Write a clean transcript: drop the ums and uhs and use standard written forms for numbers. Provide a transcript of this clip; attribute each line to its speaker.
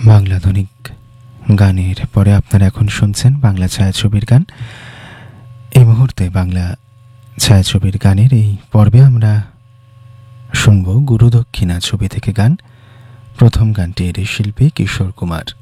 Speaker 1: বাংলা আধুনিক গানের পরে আপনারা এখন শুনছেন বাংলা ছায়াছবির গান। এই মুহূর্তে বাংলা ছায়াছবির গানের এই পর্বে আমরা শুনব গুরুদক্ষিণা ছবি থেকে গান। প্রথম গানটির শিল্পী কিশোর কুমার।